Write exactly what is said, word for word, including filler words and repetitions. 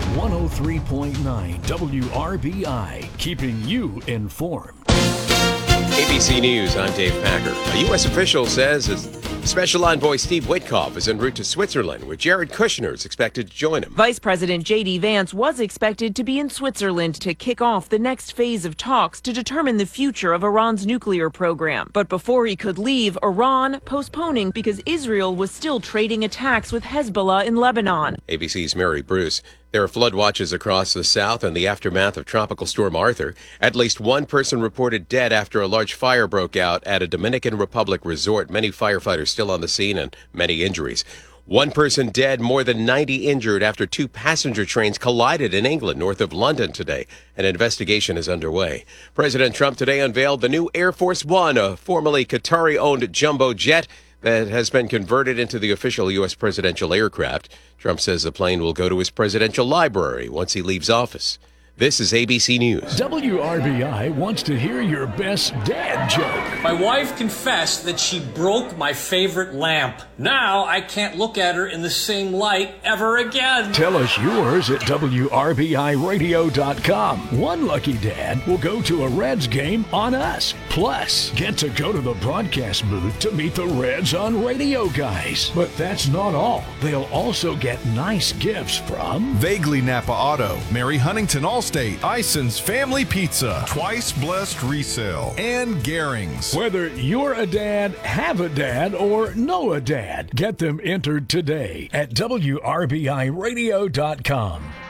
one oh three point nine W R B I, keeping you informed. A B C News, I'm Dave Packer. A U S official says Special Envoy Steve Witkoff is en route to Switzerland, where Jared Kushner is expected to join him. Vice President J D Vance was expected to be in Switzerland to kick off the next phase of talks to determine the future of Iran's nuclear program. But before he could leave, Iran postponing because Israel was still trading attacks with Hezbollah in Lebanon. A B C's Mary Bruce. There are flood watches across the south in the aftermath of Tropical Storm Arthur. At least one person reported dead after a large fire broke out at a Dominican Republic resort. Many firefighters still on the scene and many injuries. One person dead, more than ninety injured after two passenger trains collided in England north of London today. An investigation is underway. President Trump today unveiled the new Air Force One, a formerly Qatari-owned jumbo jet that has been converted into the official U S presidential aircraft. Trump says the plane will go to his presidential library once he leaves office. This is A B C News. W R B I wants to hear your best dad joke. My wife confessed that she broke my favorite lamp. Now I can't look at her in the same light ever again. Tell us yours at W R B I radio dot com. One lucky dad will go to a Reds game on us. Plus, get to go to the broadcast booth to meet the Reds on Radio guys. But that's not all. They'll also get nice gifts from Vaguely Napa Auto, Mary Huntington Allstate, Ison's Family Pizza, Twice Blessed Resale, and Garings. Whether you're a dad, have a dad, or know a dad, get them entered today at W R B I radio dot com.